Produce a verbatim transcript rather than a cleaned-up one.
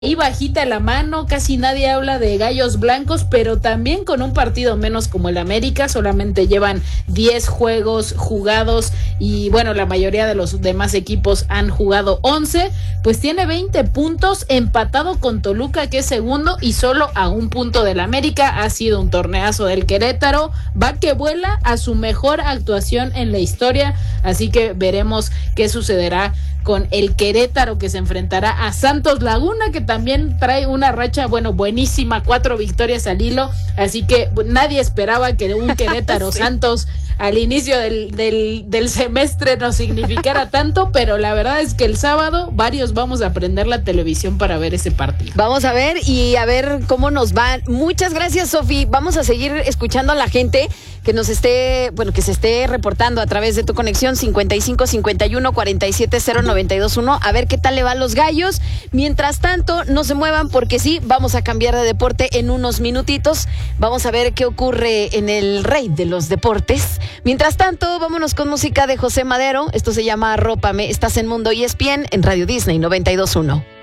ahí bajita la mano, casi nadie habla de gallos blancos, pero también con un partido menos como el América, solamente llevan diez juegos jugados y bueno, la mayoría de los demás equipos han jugado once, pues tiene veinte puntos, empatado con Toluca que es segundo y solo a un punto del América. Ha sido un torneazo del Querétaro, va que vuela a su mejor actuación en la historia, así que veremos qué sucederá con el Querétaro, que se enfrentará a Santos Laguna, que también trae una racha, bueno, buenísima, cuatro victorias al hilo, así que nadie esperaba que un Querétaro sí. Santos al inicio del, del, del semestre nos significara tanto, pero la verdad es que el sábado varios vamos a prender la televisión para ver ese partido. Vamos a ver y a ver cómo nos va. Muchas gracias, Sofi. Vamos a seguir escuchando a la gente que nos esté, bueno, que se esté reportando a través de tu conexión cincuenta y cinco cincuenta y uno cuarenta y siete cero noventa y dos uno, a ver qué tal le va a los gallos. Mientras tanto, no se muevan porque sí, vamos a cambiar de deporte en unos minutitos. Vamos a ver qué ocurre en el rey de los deportes. Mientras tanto, vámonos con música de José Madero. Esto se llama Arrópame. Estás en Mundo E S P N en Radio Disney noventa y dos uno.